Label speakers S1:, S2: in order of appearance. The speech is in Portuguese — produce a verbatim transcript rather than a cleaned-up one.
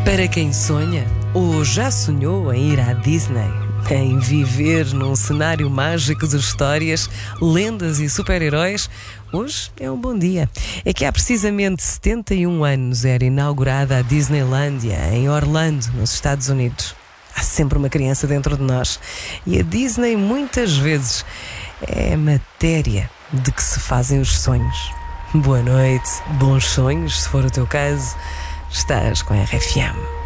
S1: Para quem sonha ou já sonhou em ir à Disney, em viver num cenário mágico de histórias, lendas e super-heróis, hoje é um bom dia. É que há precisamente setenta e um anos era inaugurada a Disneylândia, em Orlando, nos Estados Unidos. Há sempre uma criança dentro de nós. E a Disney muitas vezes é matéria de que se fazem os sonhos. Boa noite, bons sonhos, se for o teu caso. Estás com a R F M.